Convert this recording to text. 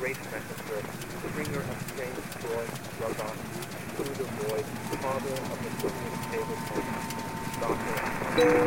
great messenger, bringer of strange joy, Rabban, Buddha boy, father of the brilliant tablecloth, daughter of